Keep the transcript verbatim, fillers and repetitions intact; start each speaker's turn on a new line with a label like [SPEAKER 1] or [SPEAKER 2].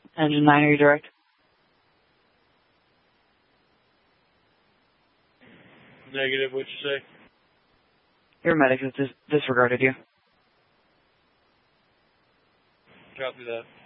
[SPEAKER 1] Engine nine, are you direct?
[SPEAKER 2] Negative, what'd you say?
[SPEAKER 1] Your medic has dis- disregarded you.
[SPEAKER 2] Copy that.